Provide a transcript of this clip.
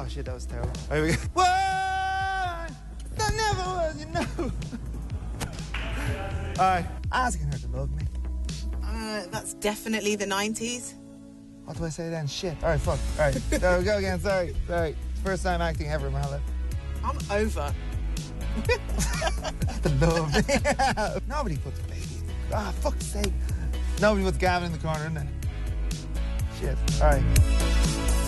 shit, that was terrible. Here we go. Whoa! That never was, you know. Alright, asking her to love me. That's definitely the 90s. What do I say then? Shit. Alright, fuck. Alright, there we go again. Sorry. First time acting ever in my life. I'm over. The love. Nobody puts a baby in the... Ah, fuck's sake. Nobody puts Gavin in the corner, innit? Shit. Alright.